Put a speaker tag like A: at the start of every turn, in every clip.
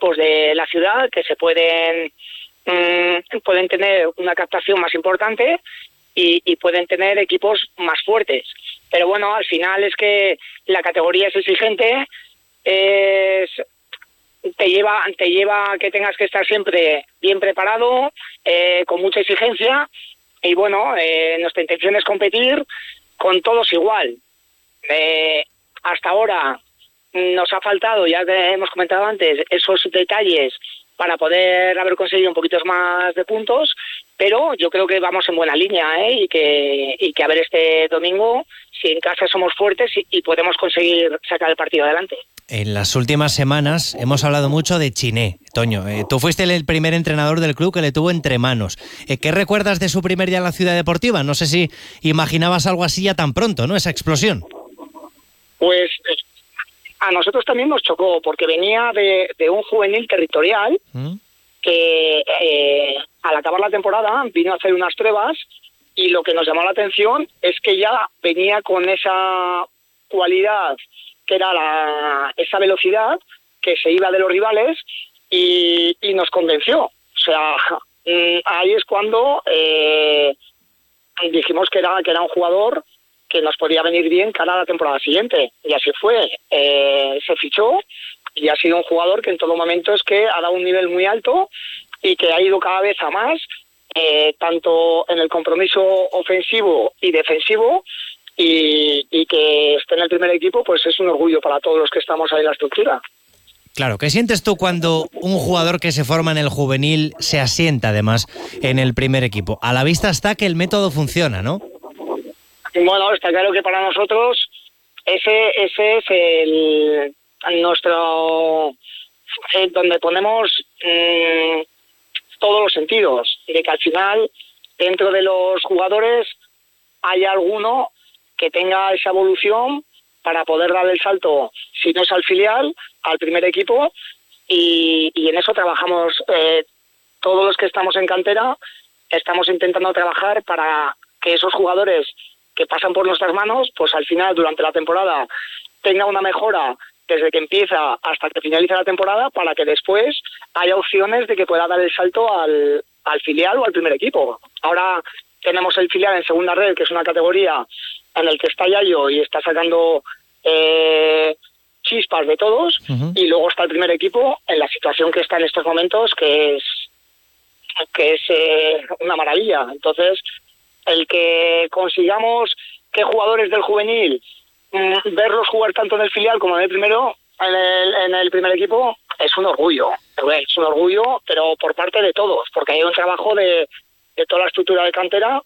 A: equipos de la ciudad que se pueden tener una captación más importante y pueden tener equipos más fuertes. Pero bueno, al final es que la categoría es exigente, te lleva a que tengas que estar siempre bien preparado, con mucha exigencia, y bueno, nuestra intención es competir con todos igual. Hasta ahora nos ha faltado, ya que hemos comentado antes, esos detalles para poder haber conseguido un poquito más de puntos, pero yo creo que vamos en buena línea, y que a ver este domingo si en casa somos fuertes y podemos conseguir sacar el partido adelante.
B: En las últimas semanas hemos hablado mucho de Chiné, Toño. Tú fuiste el primer entrenador del club que le tuvo entre manos. ¿Qué recuerdas de su primer día en la Ciudad Deportiva? No sé si imaginabas algo así ya tan pronto, ¿no? Esa explosión.
A: Pues a nosotros también nos chocó, porque venía de un juvenil territorial que al acabar la temporada vino a hacer unas pruebas, y lo que nos llamó la atención es que ya venía con esa cualidad que era esa velocidad que se iba de los rivales, y nos convenció. O sea, ahí es cuando dijimos que era un jugador que nos podía venir bien cara a la temporada siguiente, y así fue. Se fichó y ha sido un jugador que en todo momento es que ha dado un nivel muy alto y que ha ido cada vez a más, tanto en el compromiso ofensivo y defensivo, y que esté en el primer equipo pues es un orgullo para todos los que estamos ahí en la estructura.
B: Claro, ¿qué sientes tú cuando un jugador que se forma en el juvenil se asienta además en el primer equipo? A la vista está que el método funciona, ¿no?
A: Bueno, está claro que para nosotros ese es nuestro donde ponemos todos los sentidos, y de que al final dentro de los jugadores hay alguno que tenga esa evolución para poder dar el salto, si no es al filial, al primer equipo, y en eso trabajamos. Todos los que estamos en cantera estamos intentando trabajar para que esos jugadores que pasan por nuestras manos, pues al final, durante la temporada, tenga una mejora desde que empieza hasta que finaliza la temporada, para que después haya opciones de que pueda dar el salto al filial o al primer equipo. Ahora tenemos el filial en segunda red, que es una categoría en el que está Yayo y está sacando chispas de todos, y luego está el primer equipo en la situación que está en estos momentos, que es una maravilla. Entonces, el que consigamos que jugadores del juvenil verlos jugar tanto en el filial como en el primero, en el primer equipo, es un orgullo, pero por parte de todos, porque hay un trabajo de toda la estructura de cantera,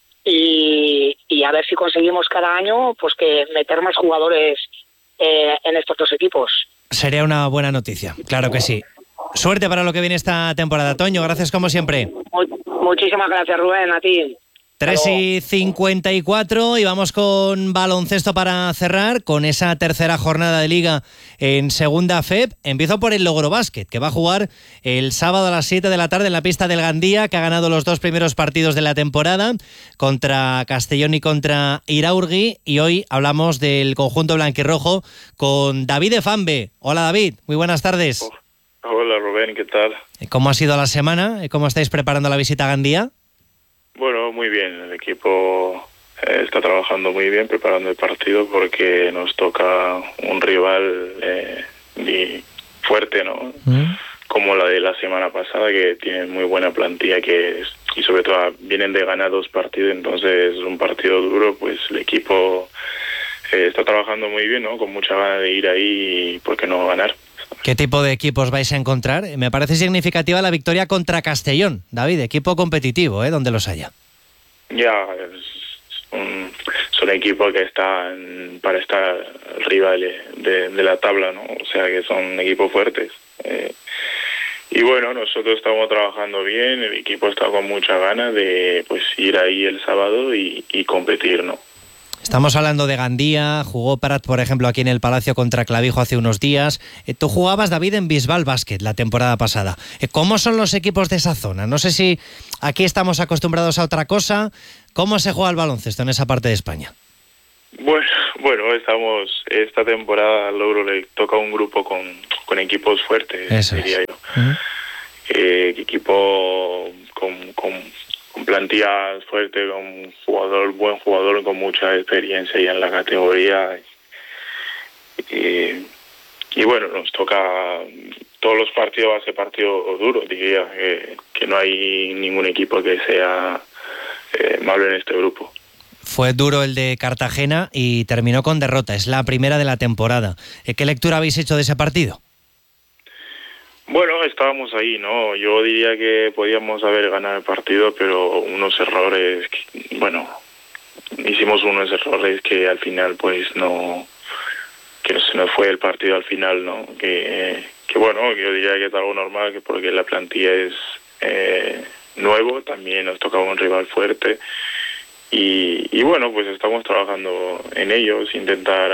A: y a ver si conseguimos cada año pues que meter más jugadores en estos dos equipos.
B: Sería una buena noticia, claro que sí. Suerte para lo que viene esta temporada, Toño, gracias como siempre.
A: Muchísimas gracias, Rubén, a ti.
B: 3:54 y vamos con baloncesto para cerrar con esa tercera jornada de Liga en Segunda FEP. Empiezo por el Logro Básquet, que va a jugar el sábado a las 7 de la tarde en la pista del Gandía, que ha ganado los dos primeros partidos de la temporada contra Castellón y contra Iraurgi, y hoy hablamos del conjunto blanquirrojo con David Efambe. Hola David, muy buenas tardes.
C: Hola Rubén, ¿qué tal?
B: ¿Cómo ha sido la semana? ¿Cómo estáis preparando la visita a Gandía?
C: Bueno, muy bien. El equipo está trabajando muy bien preparando el partido, porque nos toca un rival fuerte, ¿no? Como la de la semana pasada, que tiene muy buena plantilla, y sobre todo vienen de ganar 2 partidos, entonces un partido duro. Pues el equipo está trabajando muy bien, ¿no? Con mucha ganas de ir ahí y por qué no ganar.
B: ¿Qué tipo de equipos vais a encontrar? Me parece significativa la victoria contra Castellón. David, equipo competitivo, donde los haya.
C: Ya, son equipos que están para estar arriba de la tabla, ¿no? O sea, que son equipos fuertes. Y bueno, nosotros estamos trabajando bien, el equipo está con mucha ganas de pues ir ahí el sábado y competir, ¿no?
B: Estamos hablando de Gandía, jugó Prat, por ejemplo, aquí en el Palacio contra Clavijo hace unos días. Tú jugabas, David, en Bisbal Basket la temporada pasada. ¿Cómo son los equipos de esa zona? No sé si aquí estamos acostumbrados a otra cosa. ¿Cómo se juega el baloncesto en esa parte de España?
C: Bueno, esta temporada al Logro le toca un grupo con equipos fuertes, diría yo. Equipo con plantillas fuertes, con buen jugador con mucha experiencia ya en la categoría. Y bueno, nos toca todos los partidos, va a ser partido duro, diría que no hay ningún equipo que sea malo en este grupo.
B: Fue duro el de Cartagena y terminó con derrota, es la primera de la temporada. ¿Qué lectura habéis hecho de ese partido?
C: Bueno, estábamos ahí, ¿no? Yo diría que podíamos haber ganado el partido, pero unos errores, hicimos unos errores que al final pues que se nos fue el partido al final, ¿no? Que yo diría que es algo normal, que porque la plantilla es nuevo, también nos tocaba un rival fuerte y bueno, pues estamos trabajando en ellos, intentar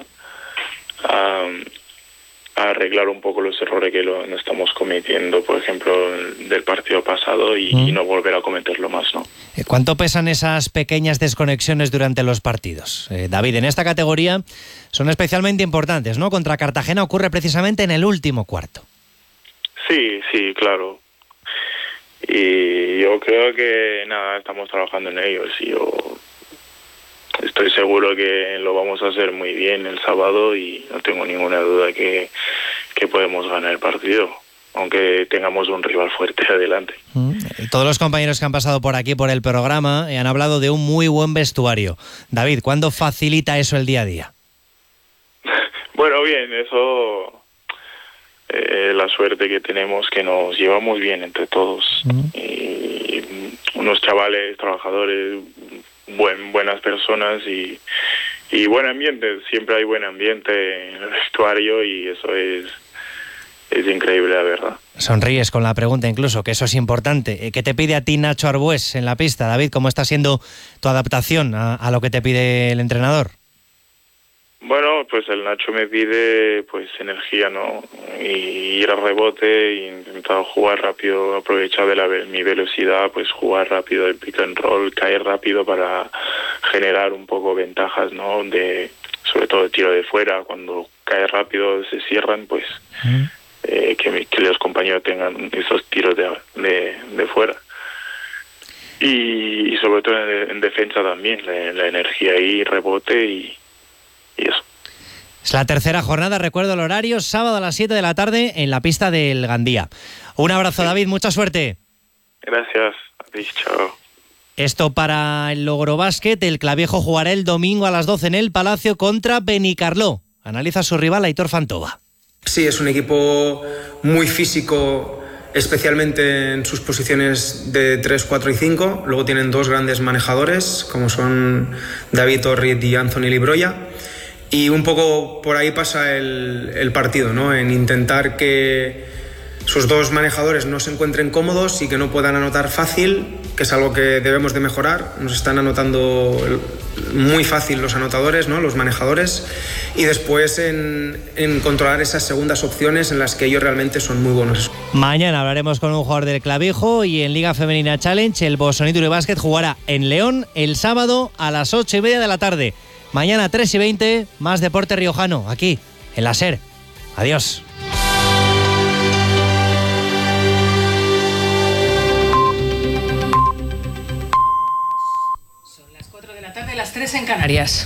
C: a arreglar un poco los errores que no estamos cometiendo, por ejemplo, del partido pasado y no volver a cometerlo más, ¿no?
B: ¿Cuánto pesan esas pequeñas desconexiones durante los partidos? David, en esta categoría son especialmente importantes, ¿no? Contra Cartagena ocurre precisamente en el último cuarto.
C: Sí, claro. Y yo creo que estamos trabajando en ellos y yo estoy seguro que lo vamos a hacer muy bien el sábado y no tengo ninguna duda que podemos ganar el partido, aunque tengamos un rival fuerte adelante.
B: Todos los compañeros que han pasado por aquí, por el programa, han hablado de un muy buen vestuario. David, ¿cuándo facilita eso el día a día?
C: Bueno, bien, eso... la suerte que tenemos, que nos llevamos bien entre todos. Y unos chavales, trabajadores, buenas personas y buen ambiente. Siempre hay buen ambiente en el vestuario y eso es increíble, la verdad.
B: Sonríes con la pregunta incluso, que eso es importante. ¿Qué te pide a ti Nacho Arbués en la pista? David, ¿cómo está siendo tu adaptación a lo que te pide el entrenador?
C: Bueno, pues el Nacho me pide pues energía, ¿no? Y ir al rebote e intentar jugar rápido, aprovechar de mi velocidad, pues jugar rápido el pick and roll, caer rápido para generar un poco ventajas, ¿no? Sobre todo el tiro de fuera, cuando cae rápido se cierran, pues que los compañeros tengan esos tiros de fuera. Y sobre todo en defensa también, la energía ahí, rebote y eso.
B: Es la tercera jornada, recuerdo el horario, sábado a las 7 de la tarde en la pista del Gandía. Un abrazo, David, mucha suerte.
C: Gracias, a ti, chao.
B: Esto para el Logrobásquet, el Claviejo jugará el domingo a las 12 en el Palacio contra Benicarló. Analiza su rival Aitor Fantova.
D: Sí, es un equipo muy físico, especialmente en sus posiciones de 3, 4 y 5. Luego tienen dos grandes manejadores, como son David Orrit y Anthony Libroya. Y un poco por ahí pasa el partido, ¿no? En intentar que sus dos manejadores no se encuentren cómodos y que no puedan anotar fácil, que es algo que debemos de mejorar. Nos están anotando muy fácil los anotadores, ¿no? Los manejadores. Y después en controlar esas segundas opciones en las que ellos realmente son muy buenos.
B: Mañana hablaremos con un jugador del Clavijo y en Liga Femenina Challenge el Bosonito de Básquet jugará en León el sábado a las 8:30 de la tarde. Mañana 3:20, más deporte riojano, aquí, en la SER. Adiós.
E: Son las 4 de la tarde, las 3 en Canarias.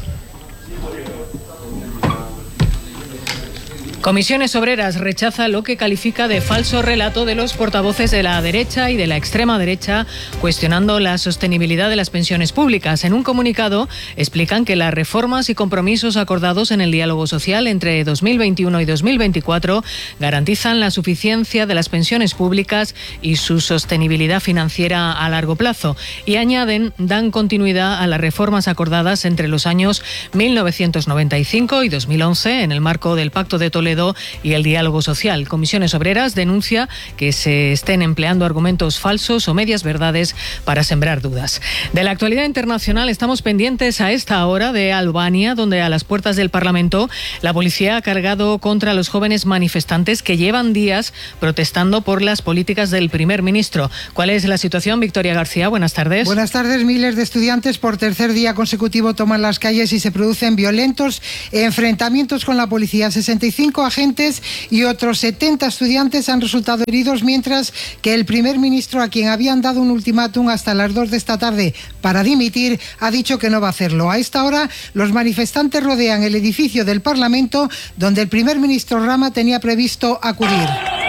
E: Comisiones Obreras rechaza lo que califica de falso relato de los portavoces de la derecha y de la extrema derecha, cuestionando la sostenibilidad de las pensiones públicas. En un comunicado explican que las reformas y compromisos acordados en el diálogo social entre 2021 y 2024 garantizan la suficiencia de las pensiones públicas y su sostenibilidad financiera a largo plazo. Y añaden, dan continuidad a las reformas acordadas entre los años 1995 y 2011 en el marco del Pacto de Toledo y el diálogo social. Comisiones Obreras denuncia que se estén empleando argumentos falsos o medias verdades para sembrar dudas. De la actualidad internacional estamos pendientes a esta hora de Albania, donde a las puertas del Parlamento la policía ha cargado contra los jóvenes manifestantes que llevan días protestando por las políticas del primer ministro. ¿Cuál es la situación? Victoria García, buenas tardes.
F: Buenas tardes. Miles de estudiantes por tercer día consecutivo toman las calles y se producen violentos enfrentamientos con la policía. 65 agentes y otros 70 estudiantes han resultado heridos, mientras que el primer ministro, a quien habían dado un ultimátum hasta las 2 de esta tarde para dimitir, ha dicho que no va a hacerlo. A esta hora, los manifestantes rodean el edificio del Parlamento, donde el primer ministro Rama tenía previsto acudir.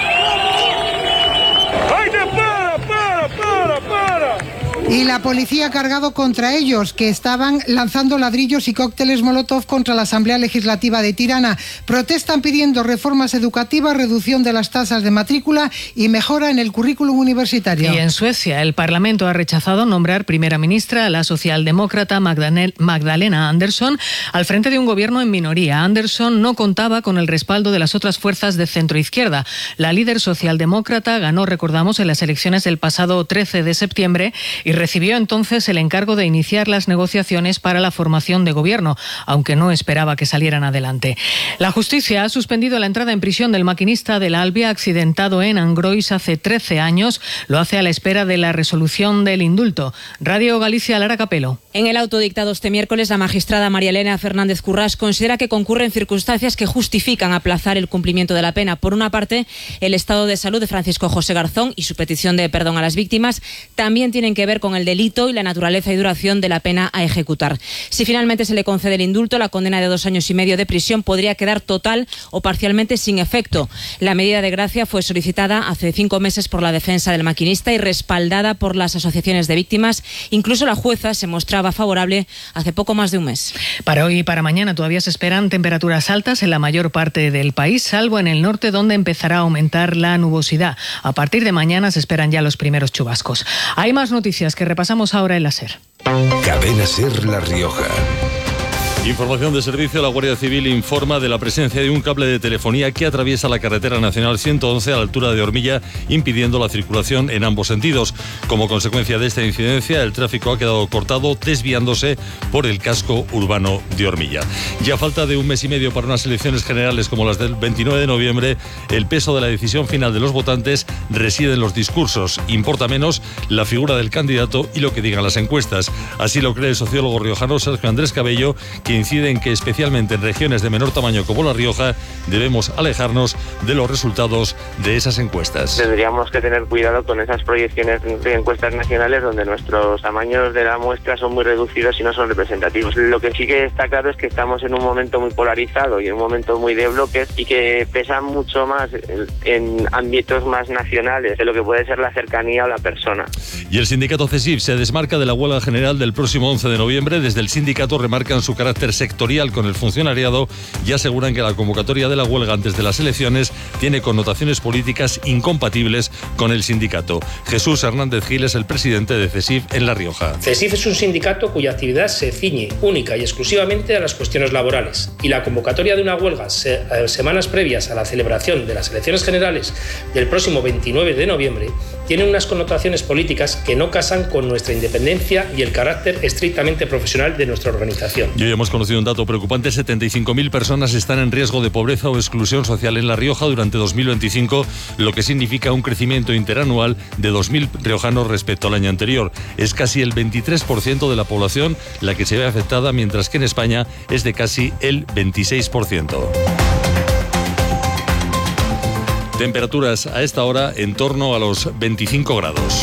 F: Y la policía ha cargado contra ellos, que estaban lanzando ladrillos y cócteles Molotov contra la Asamblea Legislativa de Tirana. Protestan pidiendo reformas educativas, reducción de las tasas de matrícula y mejora en el currículum universitario.
E: Y en Suecia, el Parlamento ha rechazado nombrar primera ministra a la socialdemócrata Magdalena Andersson al frente de un gobierno en minoría. Andersson no contaba con el respaldo de las otras fuerzas de centroizquierda. La líder socialdemócrata ganó, recordamos, en las elecciones del pasado 13 de septiembre y recibió entonces el encargo de iniciar las negociaciones para la formación de gobierno, aunque no esperaba que salieran adelante. La justicia ha suspendido la entrada en prisión del maquinista del Albia accidentado en Angrois hace 13 años. Lo hace a la espera de la resolución del indulto. Radio Galicia, Lara Capelo.
G: En el auto dictado este miércoles, la magistrada María Elena Fernández Currás considera que concurren circunstancias que justifican aplazar el cumplimiento de la pena. Por una parte, el estado de salud de Francisco José Garzón y su petición de perdón a las víctimas también tienen que ver con el delito y la naturaleza y duración de la pena a ejecutar. Si finalmente se le concede el indulto, la condena de 2 años y medio de prisión podría quedar total o parcialmente sin efecto. La medida de gracia fue solicitada hace 5 meses por la defensa del maquinista y respaldada por las asociaciones de víctimas. Incluso la jueza se mostraba favorable hace poco más de un mes.
E: Para hoy y para mañana todavía se esperan temperaturas altas en la mayor parte del país, salvo en el norte, donde empezará a aumentar la nubosidad. A partir de mañana se esperan ya los primeros chubascos. Hay más noticias que repasamos ahora en la SER.
H: Cadena SER La Rioja.
I: Información de servicio. La Guardia Civil informa de la presencia de un cable de telefonía que atraviesa la carretera nacional 111 a la altura de Ormilla, impidiendo la circulación en ambos sentidos. Como consecuencia de esta incidencia, el tráfico ha quedado cortado, desviándose por el casco urbano de Ormilla. Ya a falta de un mes y medio para unas elecciones generales como las del 29 de noviembre, el peso de la decisión final de los votantes reside en los discursos. Importa menos la figura del candidato y lo que digan las encuestas. Así lo cree el sociólogo riojano Sergio Andrés Cabello, que incide en que especialmente en regiones de menor tamaño como La Rioja debemos alejarnos de los resultados de esas encuestas.
J: Tendríamos que tener cuidado con esas proyecciones de encuestas nacionales donde nuestros tamaños de la muestra son muy reducidos y no son representativos. Lo que sí que está claro es que estamos en un momento muy polarizado y en un momento muy de bloques y que pesan mucho más en ámbitos más nacionales de lo que puede ser la cercanía o la persona.
I: Y el sindicato CESIF se desmarca de la huelga general del próximo 11 de noviembre. Desde el sindicato remarcan su carácter sectorial con el funcionariado y aseguran que la convocatoria de la huelga antes de las elecciones tiene connotaciones políticas incompatibles con el sindicato. Jesús Hernández Gil es el presidente de CESIF en La Rioja.
K: CESIF es un sindicato cuya actividad se ciñe única y exclusivamente a las cuestiones laborales, y la convocatoria de una huelga semanas previas a la celebración de las elecciones generales del próximo 29 de noviembre tiene unas connotaciones políticas que no casan con nuestra independencia y el carácter estrictamente profesional de nuestra organización.
I: Y hoy hemos conocido un dato preocupante: 75.000 personas están en riesgo de pobreza o exclusión social en La Rioja durante 2025, lo que significa un crecimiento interanual de 2.000 riojanos respecto al año anterior. Es casi el 23% de la población la que se ve afectada, mientras que en España es de casi el 26%. Temperaturas a esta hora en torno a los 25 grados.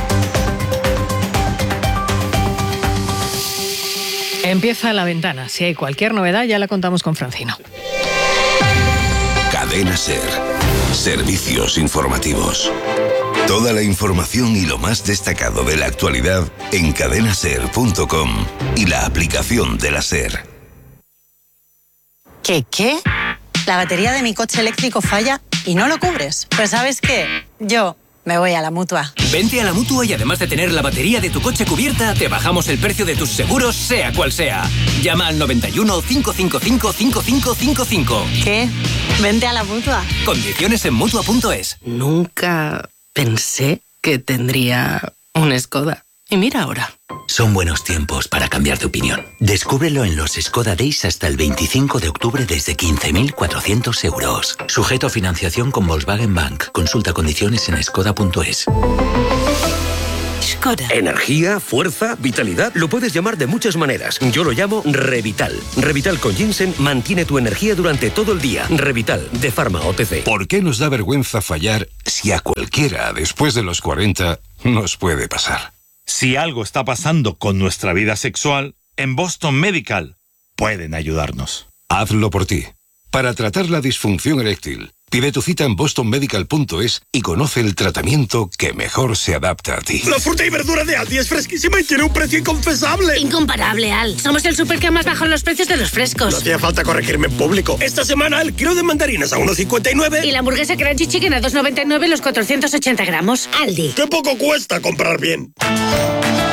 E: Empieza La Ventana. Si hay cualquier novedad, ya la contamos con Francino.
H: Cadena SER. Servicios informativos. Toda la información y lo más destacado de la actualidad en cadenaser.com y la aplicación de la SER.
L: ¿Qué? La batería de mi coche eléctrico falla y no lo cubres. Pues ¿sabes qué? Yo me voy a la Mutua.
M: Vente a la Mutua y además de tener la batería de tu coche cubierta, te bajamos el precio de tus seguros, sea cual sea. Llama al 91 555 5555.
L: ¿Qué? Vente a la Mutua.
M: Condiciones en Mutua.es.
N: Nunca pensé que tendría un Skoda. Y mira ahora.
O: Son buenos tiempos para cambiar de opinión. Descúbrelo en los Skoda Days hasta el 25 de octubre desde 15.400 euros. Sujeto a financiación con Volkswagen Bank. Consulta condiciones en skoda.es.
P: Skoda.
Q: Energía, fuerza, vitalidad, lo puedes llamar de muchas maneras. Yo lo llamo Revital. Revital con ginseng mantiene tu energía durante todo el día. Revital, de Pharma OTC.
R: ¿Por qué nos da vergüenza fallar si a cualquiera después de los 40 nos puede pasar?
S: Si algo está pasando con nuestra vida sexual, en Boston Medical pueden ayudarnos.
R: Hazlo por ti. Para tratar la disfunción eréctil, pide tu cita en bostonmedical.es y conoce el tratamiento que mejor se adapta a ti.
T: La fruta y verdura de Aldi es fresquísima y tiene un precio inconfesable.
U: Incomparable, Al. Somos el súper que más bajado los precios de los frescos.
T: No hacía falta corregirme en público. Esta semana el kilo de mandarinas a 1,59.
U: Y la hamburguesa Crunchy Chicken a 2,99 los 480 gramos. Aldi.
T: ¡Qué poco cuesta comprar bien!